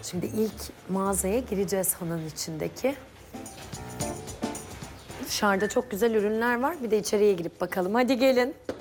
Şimdi ilk mağazaya gireceğiz Han'ın içindeki. Dışarıda çok güzel ürünler var. Bir de içeriye girip bakalım. Hadi gelin.